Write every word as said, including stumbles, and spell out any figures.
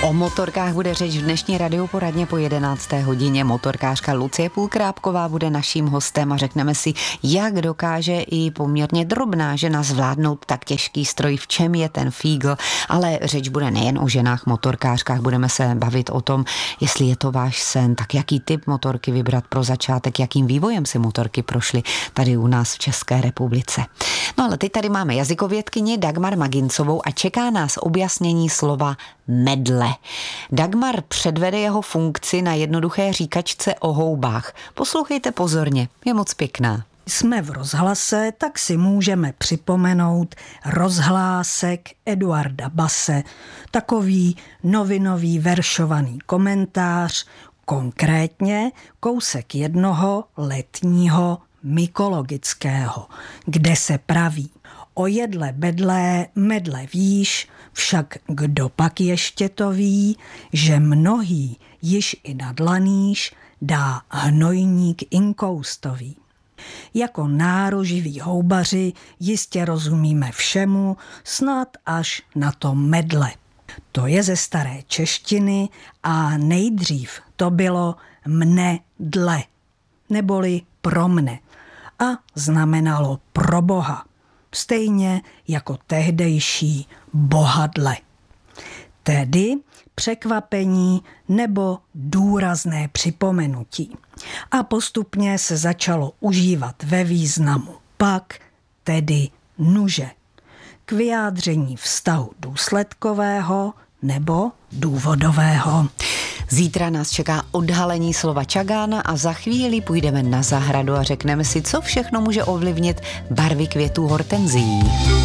O motorkách bude řeč v dnešní radioporadně po jedenácté hodině. Motorkářka Lucie Půlkrápková bude naším hostem a řekneme si, jak dokáže i poměrně drobná žena zvládnout tak těžký stroj, v čem je ten fígl, ale řeč bude nejen o ženách motorkářkách, budeme se bavit o tom, jestli je to váš sen, tak jaký typ motorky vybrat pro začátek, jakým vývojem si motorky prošly tady u nás v České republice. No ale teď tady máme jazykovědkyni Dagmar Magincovou a čeká nás objasnění slova medle. Dagmar předvede jeho funkci na jednoduché říkačce o houbách. Poslouchejte pozorně, je moc pěkná. Jsme v rozhlase, tak si můžeme připomenout rozhlásek Eduarda Base, takový novinový veršovaný komentář, konkrétně kousek jednoho letního mykologického, kde se praví: o jedle bedlé medle víš, však kdo pak ještě to ví, že mnohý již i na dlaníž dá hnojník inkoustový. Jako nároživí houbaři jistě rozumíme všemu, snad až na to medle. To je ze staré češtiny a nejdřív to bylo mne dle, neboli pro mne, a znamenalo pro Boha, stejně jako tehdejší bohadle. Tedy překvapení nebo důrazné připomenutí. A postupně se začalo užívat ve významu pak, tedy nuže, k vyjádření vztahu důsledkového nebo důvodového. Zítra nás čeká odhalení slova čagán a za chvíli půjdeme na zahradu a řekneme si, co všechno může ovlivnit barvy květů hortenzií.